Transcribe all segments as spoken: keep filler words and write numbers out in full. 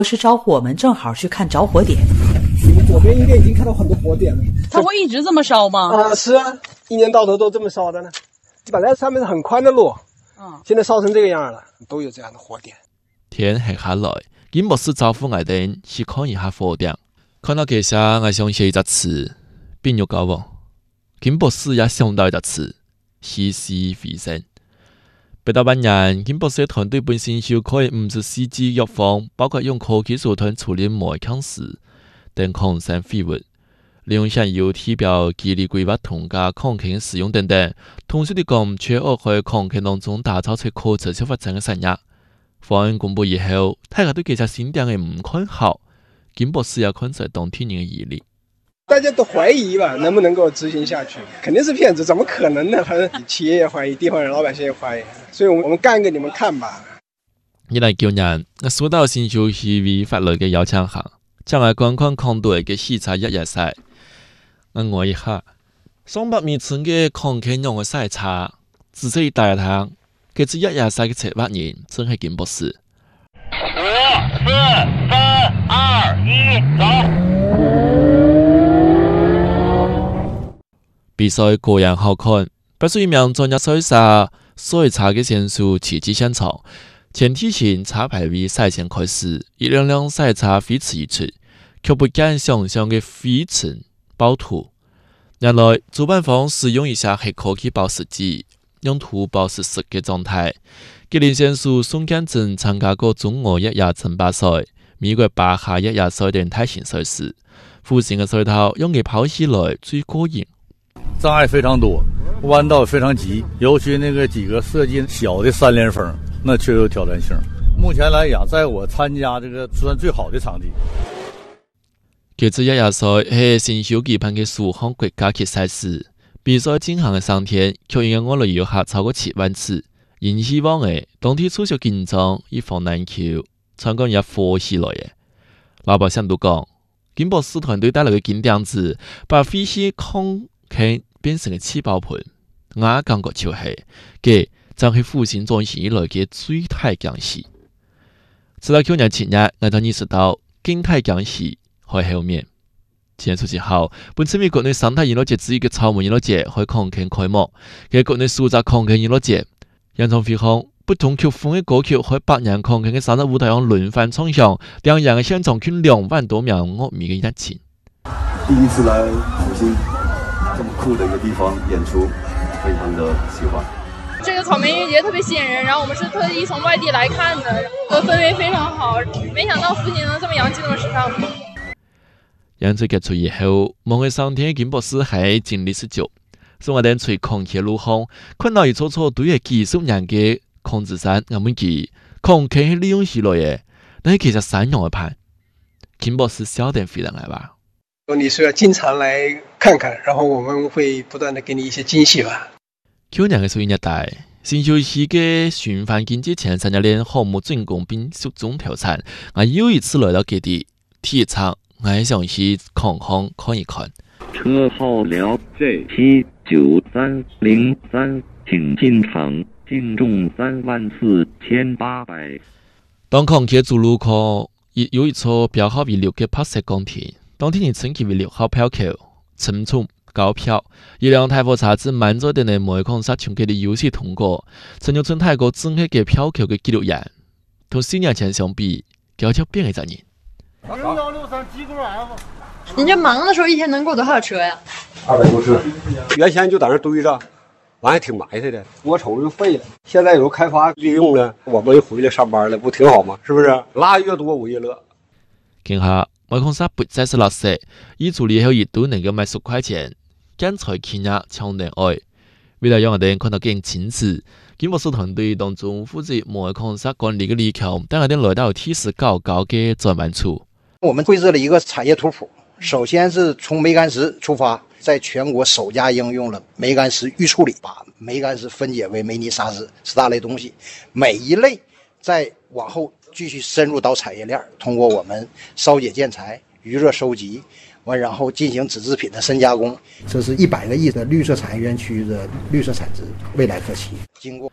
是着火，我们正好去看着火点。 你们左边应该已经看到很多火点了。 它会一直这么烧吗？ 啊，是啊，一年到头都这么烧的呢。本来上面是很宽的路，嗯，现在烧成这个样了，都有这样的火点。 天黑下来，金博士招呼我哋去看一下火点。看到这下，我想起一个词，变肉糕喎。金博士也想到一个词，C C 卫生。北到半年，金博士团队本身就可以唔止 C G 藥方，包括用科技手段處理煤礦石等礦山廢物，利用現有地表基地規劃同加礦坑使用等等。通俗地講，在惡喺礦坑當中打造出可持續發展嘅產業。方案公布以後，大家對這隻新點嘅唔看好，金博士也看在當地人嘅疑慮。 大家都懷疑吧，能不能夠執行下去？肯定是騙子，怎麼可能呢？反正企業也懷疑，地方人老百姓也懷疑，所以我們幹給你們看吧。 一嚟叫人，我收到新消息為發來嘅邀請函，將我觀看看到嘅視察一日晒。我望一下，上百米長嘅礦坑用嘅視察，仔細一大趟，佢只一日晒嘅策劃人真係金博士。 五、四、三、二、一，走！ 比賽果然好看，不是一名專業賽手賽車嘅選手騎至現場，前提前彩排為賽前開始，一輛輛賽車飛馳而出，卻不敢想象嘅飛塵暴土。原來主辦方使用一下黑科技保濕劑，用土保濕濕嘅狀態。吉林選手宋建真參加過中俄一夜爭霸賽、美國巴哈一夜賽等大型賽事，附近嘅賽道用嘅跑起來最過癮。 障礙非常多，彎道非常急，尤其那個幾個設計小的三連峰，那確有挑戰性。目前來講，在我參加這個算最好的場地。 這次一夜賽係新手舉辦嘅數項國家級賽事，比賽進行嘅三天，卻因為我哋遊客超過七萬次，因希望嘅當天處處緊張，以防難求，參觀也火起來嘅。老百姓都講，金博士團隊帶來嘅金點子，把飛機礦坑變成嘅氣爆盤，我感覺就係，佢就係復興轉型以來嘅最大驚喜。直到去年七月，我才意識到經濟驚喜喺後面。前數之後，本次美國內生態娛樂節之一嘅草莓娛樂節喺礦坑開幕，嘅國內數集礦坑娛樂節，洋蔥飛航不同曲風嘅歌曲喺百年礦坑嘅三十舞台上輪番唱響，兩人嘅現場均兩萬多名樂迷嘅熱情。 第一次來復興這麼酷的一個地方演出，非常的喜歡。 這個草莓音樂節特別吸引人，然後我們是特意從外地來看的，氛圍非常好，沒想到復興能這麼洋氣，這麼時尚。 演出結束以後，望去上天嘅金博士係經歷十足，所以我哋隨礦坑路行，看到一座座對嘅幾十年嘅礦子山，我們記礦坑係利用起來嘅，但係其實山用嘅盤，金博士笑得非常愛吧。 你是要經常來看看，然後我們會不斷地給你一些驚喜吧。 去年嘅十一月底，新秀期嘅循環經濟前三年項目總共並集中調產，我又一次來到基地體育場，我想去礦坑看一看。 車號了 J 七九三零三，請進場，淨重三萬四千八百。 當礦坑主路口有一座標號為六嘅白色鋼鐵。當天你稱其為六號票口，沉重高票，一輛大貨車子滿載的呢煤礦石從佢哋遊戲通過，陳玉春泰國整體嘅票口嘅記錄員，同四年前相比，悄悄變咗一年。 你這忙的時候一天能過多少車呀？ 二百多車，原先就在那堆着，完還挺埋汰的，我瞅着就廢了。現在有開發利用了，我們又回來上班了，不挺好嗎？是不是？拉越多我越樂。 見下煤礦石不再是垃圾，一處理後一噸能夠賣十塊錢，建材企業搶人愛。為了讓我哋看到更清楚，金博士團隊當中負責煤礦石管理嘅李強，帶我哋來到提示高高嘅轉彎處。 我們繪製了一個產業圖譜，首先是從煤矸石出發，在全國首家應用了煤矸石預處理，把煤矸石分解為煤泥沙石四大類東西，每一類再往後繼續深入到產業鏈，通過我們燒解建材、餘熱收集，完然後進行紙製品的深加工。這是一百個億的綠色產業園區的綠色產值，未來可期。經過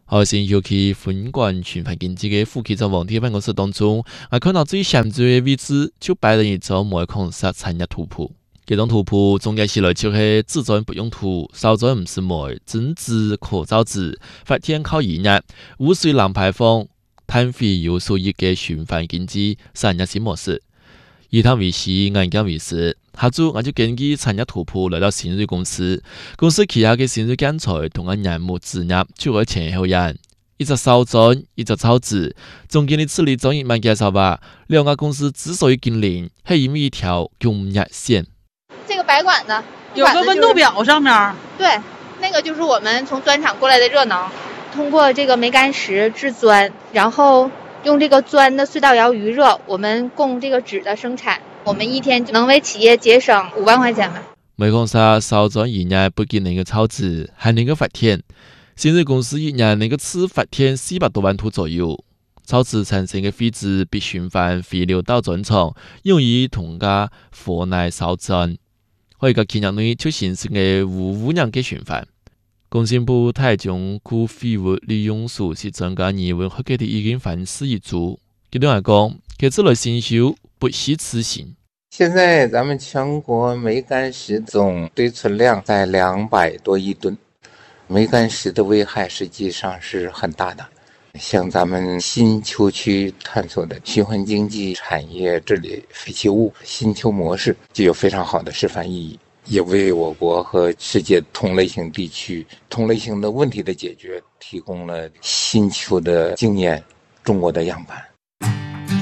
核心尤其分管循环经济嘅副局长王天办公室当中，我看到最显著嘅位置就摆了一座煤矿石产业图谱。这张图谱总结起来就是自转不用土，烧转唔是煤，增值可造纸，发电靠热热，污水冷排放，碳费有所益嘅循环经济产业新模式。以他为系眼镜为师，下周我就根据产业图谱来到新锐公司，公司旗下嘅新锐建材同我人目植入就会前后人，一只烧砖，一只造纸。总经理处理专业慢介绍吧，两家公司之所以紧邻，系因为一条供热线。 这个白管子有个温度表上面， 对，那个就是我们从砖厂过来的热能，通过这个煤矸石制砖，然后用这个砖的隧道窑余热，我们供这个纸的生产，我们一天就能为企业节省五万块钱吧。 煤矿石烧砖一年不仅能够炒纸，还能够发电。新锐公司一年能够次发电四百多万度左右。炒纸产生的废纸被循环回流到砖厂，用于同家火内烧砖。可以个企业内就形成嘅无污染嘅循环。工信部台中区废物利用处是专家议员合计的已经反思一组。佢哋講，佢這類新修不惜此行。 现在咱们全国煤矸石总堆存量在两百多亿吨，煤矸石的危害实际上是很大的。像咱们新丘区探索的循环经济产业治理废弃物新丘模式，具有非常好的示范意义，也为我国和世界同类型地区同类型的问题的解决提供了新丘的经验、中国的样板。